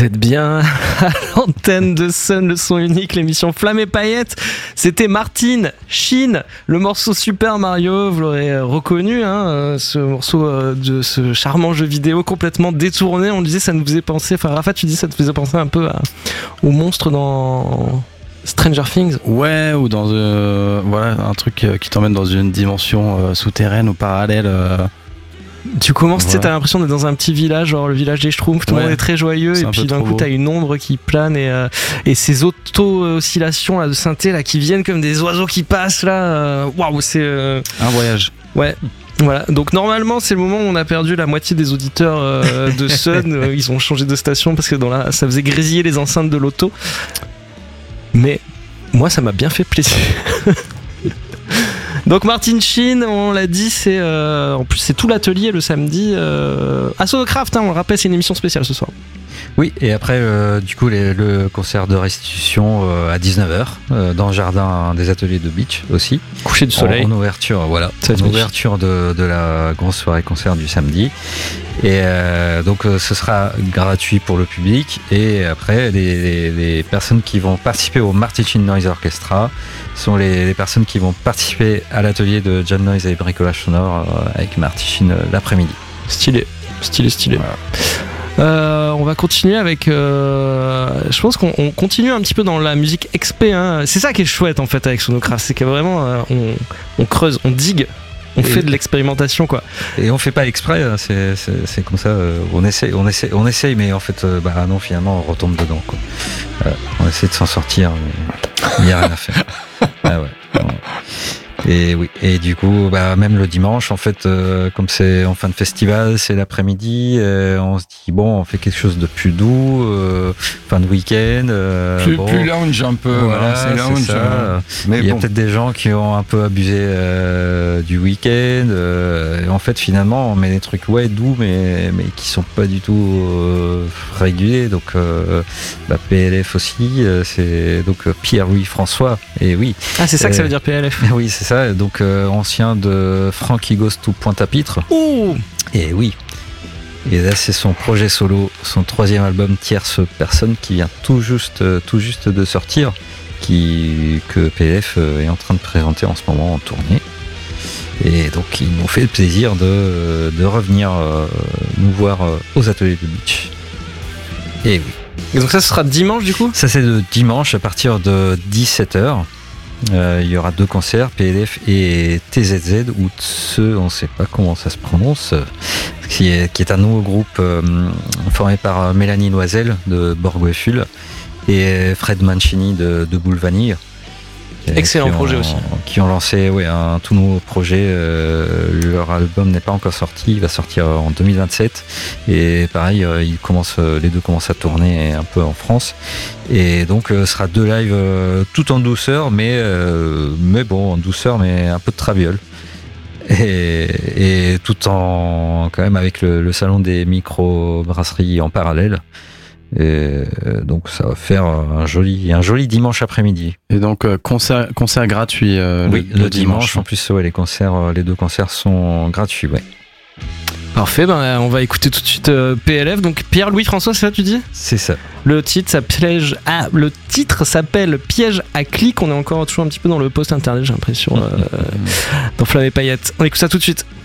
Vous êtes bien à l'antenne de Sun, le son unique, l'émission Flamme et Paillettes. C'était Martin Sheen, le morceau Super Mario, vous l'aurez reconnu, hein, ce morceau de ce charmant jeu vidéo complètement détourné. On disait, ça nous faisait penser, enfin Rafa, tu disais, ça te faisait penser un peu au monstre dans Stranger Things. Ouais, ou dans voilà, un truc qui t'emmène dans une dimension souterraine ou parallèle. Tu commences, voilà. T'as l'impression d'être dans un petit village, genre le village des Schtroumpfs, tout le monde est très joyeux, et puis d'un coup t'as une ombre qui plane et ces auto-oscillations là, de synthé là, qui viennent comme des oiseaux qui passent là. Waouh, c'est un voyage. Ouais. Voilà, donc normalement c'est le moment où on a perdu la moitié des auditeurs de Sun. Ils ont changé de station parce que ça faisait grésiller les enceintes de l'auto. Mais moi ça m'a bien fait plaisir. Donc Martin Sheen, on l'a dit, c'est en plus c'est tout l'atelier le samedi à Sonocraft, hein, on le rappelle, c'est une émission spéciale ce soir. Oui, et après du coup le concert de restitution à 19h dans le jardin des ateliers de Beach aussi. Coucher du soleil. En ouverture, voilà. En ouverture de la grosse soirée concert du samedi. Et donc ce sera gratuit pour le public. Et après les personnes qui vont participer au Martin Sheen Noise Orchestra sont les personnes qui vont participer à l'atelier de Jam Noise et bricolage sonore avec Martin Sheen l'après-midi. Stylé. Voilà. On va continuer avec je pense qu'on continue un petit peu dans la musique XP, hein. C'est ça qui est chouette en fait avec Sonocraft, c'est que vraiment on creuse, on digue, on fait de l'expérimentation quoi. Et on fait pas exprès, hein, c'est comme ça, on essaye mais en fait non, finalement on retombe dedans quoi. On essaie de s'en sortir mais il n'y a rien à faire. Ah ouais. Et oui, et du coup, même le dimanche, en fait, comme c'est en fin de festival, c'est l'après-midi, on se dit bon, on fait quelque chose de plus doux, fin de week-end, plus lounge un peu. Voilà, c'est lounge. Ça. Mais il y a peut-être des gens qui ont un peu abusé du week-end. Et en fait, finalement, on met des trucs doux, mais qui sont pas du tout réguliers. Donc, PLF aussi, c'est donc Pierre-Louis François. Et oui. Ah, c'est ça que ça veut dire PLF. Oui, c'est ça. Donc ancien de Frankie Goes to Pointe-à-Pitre. Ouh. Et oui. Et là c'est son projet solo, son 3e album Tierce Personne qui vient tout juste de sortir, que PLF est en train de présenter en ce moment en tournée. Et donc ils nous fait le plaisir de revenir nous voir aux ateliers de Beach. Et oui. Et donc ça ce sera dimanche du coup ? Ça c'est de dimanche à partir de 17h. Il y aura 2 concerts, PLF et TZZ, ou Tse, on ne sait pas comment ça se prononce, qui est un nouveau groupe formé par Mélanie Loisel de Borgo-Eiffel et Fred Mancini de Boule Vanille. Excellent projet aussi. Qui ont lancé un tout nouveau projet. Leur album n'est pas encore sorti, il va sortir en 2027. Et pareil, les deux commencent à tourner un peu en France. Et donc, ce sera 2 lives tout en douceur, mais bon, en douceur, mais un peu de traviole. Et tout en, quand même, avec le salon des micro-brasseries en parallèle. Et donc ça va faire un joli dimanche après-midi. Et donc concert gratuit le dimanche. En plus les 2 concerts sont gratuits, ouais. Parfait, on va écouter tout de suite PLF. Donc Pierre-Louis François, c'est ça tu dis ? C'est ça. Le titre s'appelle Piège à clic. On est encore toujours un petit peu dans le post internet, j'ai l'impression, dans Flamme et Paillettes. On écoute ça tout de suite.